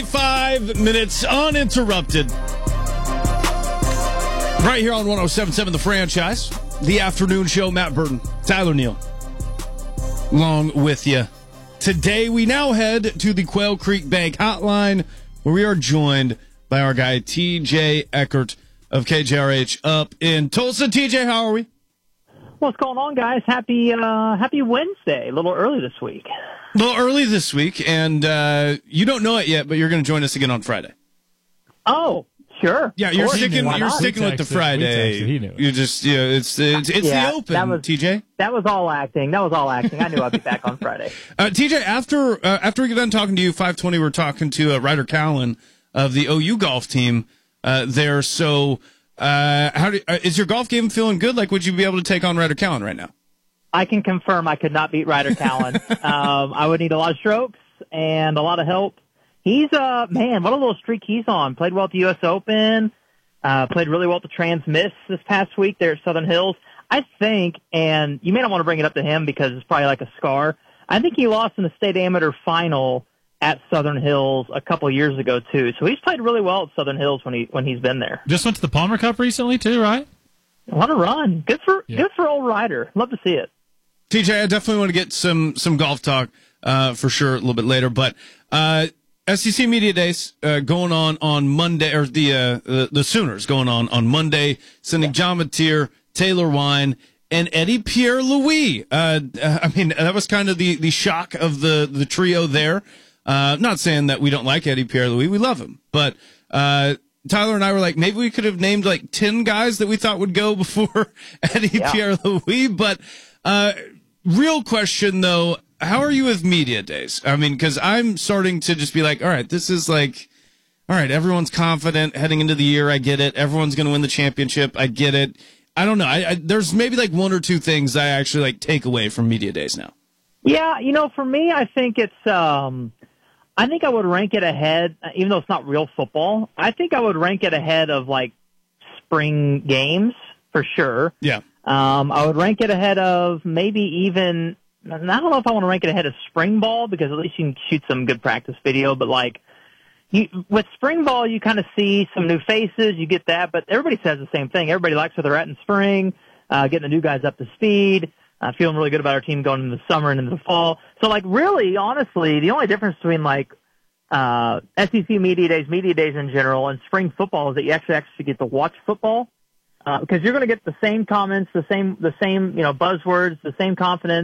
5 minutes uninterrupted. Right here on 107.7 The Franchise. The afternoon show. Matt Burton, Tyler Neal, along with you. Today we now head to the Quail Creek Bank hotline, where we are joined by our guy TJ Eckert of KJRH up in Tulsa. TJ, how are we? What's going on, guys? Happy Wednesday. A little early this week. A little early this week, and you don't know it yet, but you're going to join us again on Friday. Oh, sure. Yeah, you're sticking with the Friday. You just, it's the Open, TJ. That was all acting. I knew I'd be back on Friday. TJ, after we get done talking to you, 5:20, we're talking to Ryder Callen of the OU golf team there. So, is your golf game feeling good? Like, would you be able to take on Ryder Callen right now? I can confirm I could not beat Ryder Callen. I would need a lot of strokes and a lot of help. He's man, what a little streak he's on. Played well at the U.S. Open. Played really well at the Trans-Miss this past week there at Southern Hills. I think, and you may not want to bring it up to him because it's probably like a scar, I think he lost in the state amateur final at Southern Hills a couple of years ago too. So he's played really well at Southern Hills when he's been there. Just went to the Palmer Cup recently too, right? What a run. Good for old Ryder. Love to see it. TJ, I definitely want to get some golf talk for sure a little bit later, but SEC Media Days going on Monday, or the Sooners going on Monday, sending John Mateer, Taylor Wine, and Eddie Pierre-Louis. I mean, that was kind of the shock of the trio there. Not saying that we don't like Eddie Pierre-Louis, we love him, but Tyler and I were like, maybe we could have named like 10 guys that we thought would go before Eddie Pierre-Louis, but real question, though, how are you with media days? I mean, because I'm starting to just be like, all right, this is like, all right, everyone's confident heading into the year. I get it. Everyone's going to win the championship. I get it. I don't know. There's maybe like one or two things I actually like take away from media days now. Yeah, for me, I think it's, I think I would rank it ahead, even though it's not real football. I think I would rank it ahead of like spring games for sure. Yeah. I would rank it ahead of maybe even, I don't know if I want to rank it ahead of spring ball because at least you can shoot some good practice video, but like with spring ball, you kind of see some new faces, you get that, but everybody says the same thing. Everybody likes where they're at in spring, getting the new guys up to speed, feeling really good about our team going into the summer and into the fall. So like really, honestly, the only difference between like, SEC media days in general and spring football is that you actually get to watch football. Because you're going to get the same comments, the same, buzzwords, the same confidence.